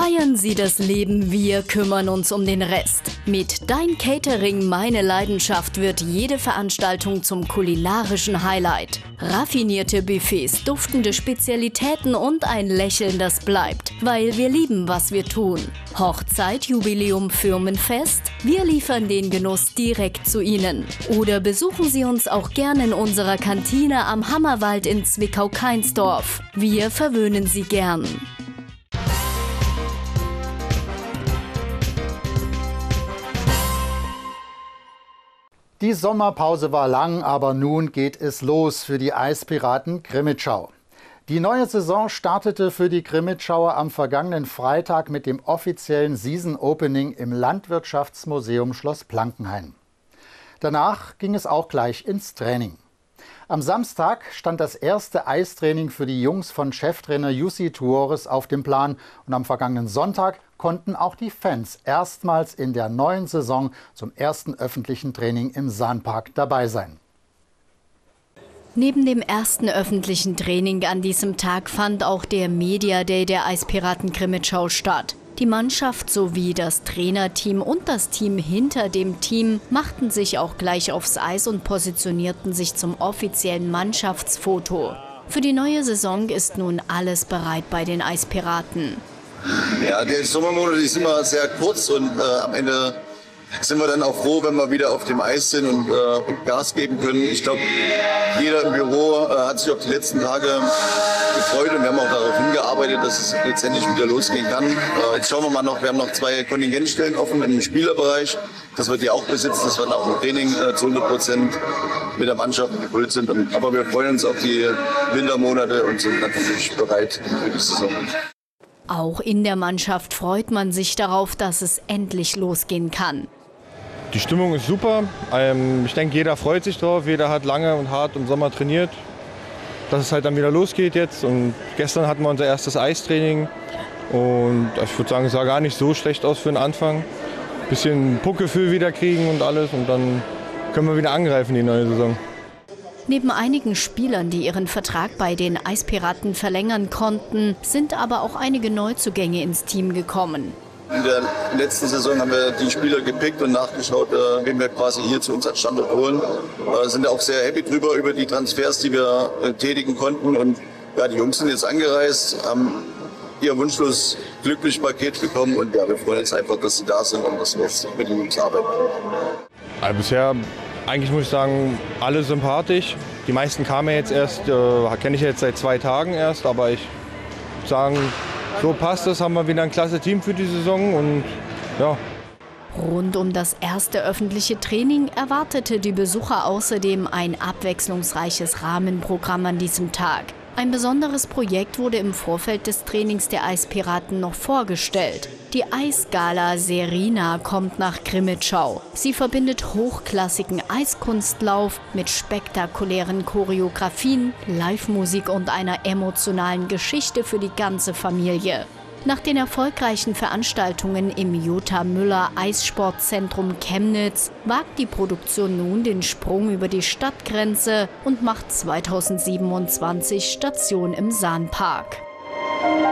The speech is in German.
Feiern Sie das Leben, wir kümmern uns um den Rest. Mit Dein Catering, meine Leidenschaft wird jede Veranstaltung zum kulinarischen Highlight. Raffinierte Buffets, duftende Spezialitäten und ein Lächeln, das bleibt, weil wir lieben, was wir tun. Hochzeit, Jubiläum, Firmenfest? Wir liefern den Genuss direkt zu Ihnen. Oder besuchen Sie uns auch gerne in unserer Kantine am Hammerwald in Zwickau-Kainsdorf. Wir verwöhnen Sie gern. Die Sommerpause war lang, aber nun geht es los für die Eispiraten Crimmitschau. Die neue Saison startete für die Crimmitschauer am vergangenen Freitag mit dem offiziellen Season Opening im Landwirtschaftsmuseum Schloss Plankenhain. Danach ging es auch gleich ins Training. Am Samstag stand das erste Eistraining für die Jungs von Cheftrainer Jussi Tuores auf dem Plan und am vergangenen Sonntag konnten auch die Fans erstmals in der neuen Saison zum ersten öffentlichen Training im Sahnpark dabei sein. Neben dem ersten öffentlichen Training an diesem Tag fand auch der Media Day der Eispiraten Crimmitschau statt. Die Mannschaft sowie das Trainerteam und das Team hinter dem Team machten sich auch gleich aufs Eis und positionierten sich zum offiziellen Mannschaftsfoto. Für die neue Saison ist nun alles bereit bei den Eispiraten. Ja, die Sommermonate sind immer sehr kurz und am Ende sind wir dann auch froh, wenn wir wieder auf dem Eis sind und Gas geben können. Ich glaube, jeder im Büro hat sich auf die letzten Tage gefreut und wir haben auch darauf hingearbeitet, dass es letztendlich wieder losgehen kann. Jetzt schauen wir mal noch, wir haben noch 2 Kontingentstellen offen im Spielerbereich. Das wird die auch besitzen, dass wir auch im Training zu 100% mit der Mannschaft gefüllt sind. Aber wir freuen uns auf die Wintermonate und sind natürlich bereit für die Saison. Auch in der Mannschaft freut man sich darauf, dass es endlich losgehen kann. Die Stimmung ist super. Ich denke, jeder freut sich drauf. Jeder hat lange und hart im Sommer trainiert, dass es halt dann wieder losgeht jetzt. Und gestern hatten wir unser erstes Eistraining. Und ich würde sagen, es sah gar nicht so schlecht aus für den Anfang. Ein bisschen Puckgefühl wieder kriegen und alles. Und dann können wir wieder angreifen die neue Saison. Neben einigen Spielern, die ihren Vertrag bei den Eispiraten verlängern konnten, sind aber auch einige Neuzugänge ins Team gekommen. In der letzten Saison haben wir die Spieler gepickt und nachgeschaut, wen wir quasi hier zu uns als Standort holen. Sind auch sehr happy drüber, über die Transfers, die wir tätigen konnten. Und ja, die Jungs sind jetzt angereist, haben ihr wunschlos glücklich Paket bekommen. Und ja, wir freuen uns einfach, dass sie da sind und dass wir jetzt mit den Jungs arbeiten. Also bisher, eigentlich muss ich sagen, alle sympathisch. Die meisten kamen ja jetzt erst, kenne ich jetzt seit 2 Tagen erst. Aber ich würde sagen, so passt es, haben wir wieder ein klasse Team für die Saison und ja. Rund um das erste öffentliche Training erwartete die Besucher außerdem ein abwechslungsreiches Rahmenprogramm an diesem Tag. Ein besonderes Projekt wurde im Vorfeld des Trainings der Eispiraten noch vorgestellt. Die Eisgala Serena kommt nach Crimmitschau. Sie verbindet hochklassigen Eiskunstlauf mit spektakulären Choreografien, Live-Musik und einer emotionalen Geschichte für die ganze Familie. Nach den erfolgreichen Veranstaltungen im Jutta Müller Eissportzentrum Chemnitz wagt die Produktion nun den Sprung über die Stadtgrenze und macht 2027 Station im Sahnpark.